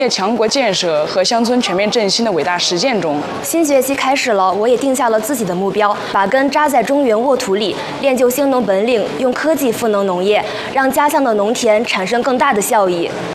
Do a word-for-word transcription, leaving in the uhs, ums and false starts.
业强国建设和乡村全面振兴的伟大实践中， 新学期开始了，我也定下了自己的目标，把根扎在中原沃土里，练就兴农本领，用科技赋能农业，让家乡的农田产生更大的效益。